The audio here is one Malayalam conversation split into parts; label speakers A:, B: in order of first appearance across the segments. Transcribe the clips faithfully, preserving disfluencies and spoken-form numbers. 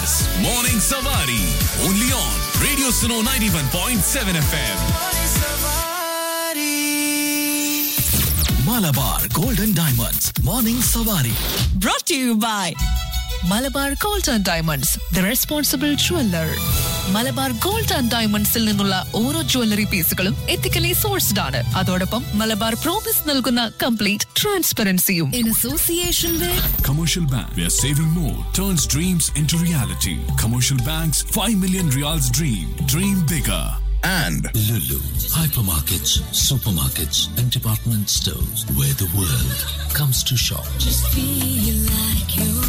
A: is Morning Savari. Only on Radio Suno ninety-one point seven F M. Malabar Golden Diamonds. Morning Savari.
B: Brought to you by Malabar gold and diamonds the responsible jeweller. Malabar gold and ഡയമണ്ട്സിൽ നിന്നുള്ള ഓരോ ജ്വല്ലറി പീസുകളും എത്തിക്കലി സോഴ്സ്ഡ് ആണ്. അതോടൊപ്പം മലബാർ പ്രോമിസ് നൽകുന്ന complete ട്രാൻസ്പെറൻസിയും. In association with
A: Commercial Bank, where saving more turns dreams into reality. Commercial Bank's five million reals dream. Dream bigger. And
C: Lulu, hypermarkets, supermarkets, and department stores where the world comes to shop.
B: Just feel like you're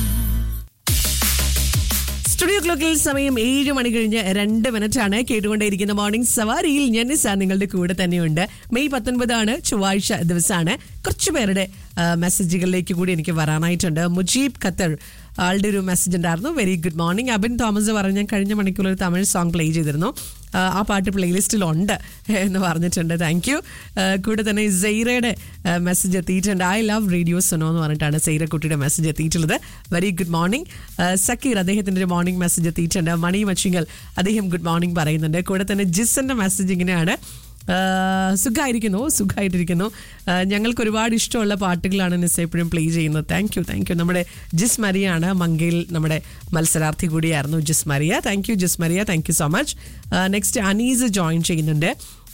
D: studio ക്ലോക്കിൽ സമയം ഏഴ് മണി കഴിഞ്ഞ് രണ്ട് മിനിറ്റ് ആണ്. കേട്ടുകൊണ്ടേയിരിക്കുന്ന മോർണിംഗ് സവാരിയിൽ ഞാൻ നിസാ നിങ്ങളുടെ കൂടെ തന്നെയുണ്ട്. മെയ് പത്തൊൻപതാണ്, ചൊവ്വാഴ്ച ദിവസമാണ്. കുറച്ചു പേരുടെ മെസ്സേജുകളിലേക്ക് കൂടി എനിക്ക് വരാനായിട്ടുണ്ട്. മുജീബ് ഖത്തർ ആളുടെ ഒരു മെസ്സേജ് ഉണ്ടായിരുന്നു. Very good morning. Abin Thomas പറഞ്ഞ കഴിഞ്ഞ മണിക്കൂർ ഒരു തമിഴ് സോങ് പ്ലേ ചെയ്തിരുന്നു, ആ പാട്ട് പ്ലേലിസ്റ്റിലുണ്ട് എന്ന് പറഞ്ഞിട്ടുണ്ട്. Thank you. കൂടെ തന്നെ സെയ്റയുടെ മെസ്സേജ് എത്തിയിട്ടുണ്ട്. ഐ ലവ് റേഡിയോ സുനോ എന്ന് പറഞ്ഞിട്ടാണ് സെയ്റ കുട്ടിയുടെ മെസ്സേജ് എത്തിയിട്ടുള്ളത്. Very good morning. സക്കീർ അദ്ദേഹത്തിൻ്റെ ഒരു മോർണിംഗ് മെസ്സേജ് എത്തിയിട്ടുണ്ട്. മണി മച്ചിങ്ങൽ അദ്ദേഹം ഗുഡ് മോർണിംഗ് പറയുന്നുണ്ട്. കൂടെ തന്നെ ജിസിൻ്റെ മെസ്സേജ് ഇങ്ങനെയാണ്. സുഖമായിരിക്കുന്നു സുഖമായിട്ടിരിക്കുന്നു ഞങ്ങൾക്ക് ഒരുപാട് ഇഷ്ടമുള്ള പാട്ടുകളാണ് നിസ്സ എപ്പോഴും പ്ലേ ചെയ്യുന്നത്. Thank you thank you. നമ്മുടെ ജിസ് മരിയാണ്, മങ്കയിൽ നമ്മുടെ മത്സരാർത്ഥി കൂടിയായിരുന്നു ജിസ് Maria. Thank you Jis Maria, thank you so much. Next Anees join ചെയ്യുന്നുണ്ട്.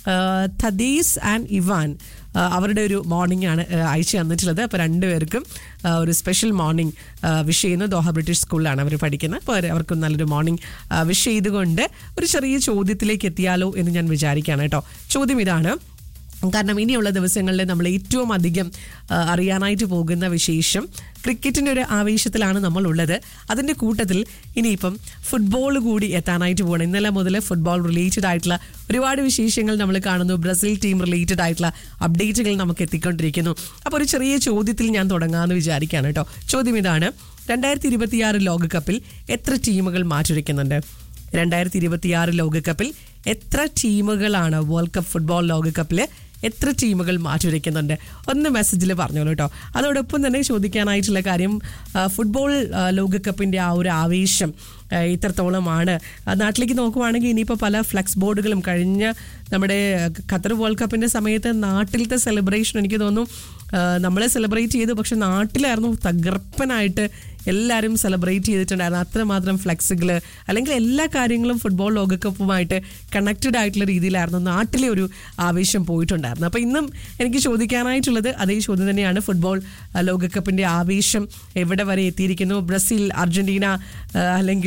D: തദീസ് ആൻഡ് ഇവാൻ അവരുടെ ഒരു മോർണിംഗ് ആണ് അയച്ചു തന്നിട്ടുള്ളത്. അപ്പോൾ രണ്ടുപേർക്കും ഒരു സ്പെഷ്യൽ മോർണിംഗ് വിഷ് ചെയ്യുന്നു. ദോഹ ബ്രിട്ടീഷ് സ്കൂളിലാണ് അവർ പഠിക്കുന്നത്. അപ്പോൾ അവർക്കും നല്ലൊരു മോർണിംഗ് വിഷ് ചെയ്തുകൊണ്ട് ഒരു ചെറിയ ചോദ്യത്തിലേക്ക് എത്തിയാലോ എന്ന് ഞാൻ വിചാരിക്കുകയാണ് കേട്ടോ. ചോദ്യം ഇതാണ്. കാരണം ഇനിയുള്ള ദിവസങ്ങളിൽ നമ്മൾ ഏറ്റവും അധികം അറിയാനായിട്ട് പോകുന്ന വിശേഷം ക്രിക്കറ്റിൻ്റെ ഒരു ആവേശത്തിലാണ് നമ്മളുള്ളത്. അതിൻ്റെ കൂട്ടത്തിൽ ഇനിയിപ്പം ഫുട്ബോൾ കൂടി എത്താനായിട്ട് പോകണം. ഇന്നലെ മുതൽ ഫുട്ബോൾ റിലേറ്റഡ് ആയിട്ടുള്ള ഒരുപാട് വിശേഷങ്ങൾ നമ്മൾ കാണുന്നു. ബ്രസീൽ ടീം റിലേറ്റഡ് ആയിട്ടുള്ള അപ്ഡേറ്റുകൾ നമുക്ക് എത്തിക്കൊണ്ടിരിക്കുന്നു. അപ്പോൾ ഒരു ചെറിയ ചോദ്യത്തിൽ ഞാൻ തുടങ്ങാമെന്ന് വിചാരിക്കുകയാണ് കേട്ടോ. ചോദ്യം ഇതാണ്. രണ്ടായിരത്തി ഇരുപത്തിയാറ് ലോകകപ്പിൽ എത്ര ടീമുകൾ മാറ്റുരയ്ക്കുന്നുണ്ട്? രണ്ടായിരത്തി ഇരുപത്തിയാറ് ലോകകപ്പിൽ എത്ര ടീമുകളാണ് വേൾഡ് കപ്പ് ഫുട്ബോൾ ലോകകപ്പിൽ എത്ര ടീമുകൾ മാറ്റുരയ്ക്കുന്നുണ്ട്? ഒന്ന് മെസ്സേജിൽ പറഞ്ഞോളൂ കേട്ടോ. അതോടൊപ്പം തന്നെ ചോദിക്കാനായിട്ടുള്ള കാര്യം, ഫുട്ബോൾ ലോകകപ്പിൻ്റെ ആ ഒരു ആവേശം ഇത്രത്തോളമാണ്. നാട്ടിലേക്ക് നോക്കുവാണെങ്കിൽ ഇനിയിപ്പോൾ പല ഫ്ലെക്സ് ബോർഡുകളും കഴിഞ്ഞ നമ്മുടെ ഖത്തർ വേൾഡ് കപ്പിൻ്റെ സമയത്ത് നാട്ടിലത്തെ സെലിബ്രേഷൻ എനിക്ക് തോന്നുന്നു നമ്മളെ സെലിബ്രേറ്റ് ചെയ്തു, പക്ഷെ നാട്ടിലായിരുന്നു തകർപ്പനായിട്ട് എല്ലാവരും സെലിബ്രേറ്റ് ചെയ്തിട്ടുണ്ടായിരുന്നു. അത്രമാത്രം ഫ്ലെക്സുകൾ അല്ലെങ്കിൽ എല്ലാ കാര്യങ്ങളും ഫുട്ബോൾ ലോകകപ്പുമായിട്ട് കണക്റ്റഡ് ആയിട്ടുള്ള രീതിയിലായിരുന്നു നാട്ടിലെ ഒരു ആവേശം പോയിട്ടുണ്ടായിരുന്നു. അപ്പോൾ ഇന്നും എനിക്ക് ചോദിക്കാനായിട്ടുള്ളത് അതേ ചോദ്യം തന്നെയാണ്. ഫുട്ബോൾ ലോകകപ്പിൻ്റെ ആവേശം എവിടെ വരെ എത്തിയിരിക്കുന്നു? ബ്രസീൽ, അർജന്റീന അല്ലെങ്കിൽ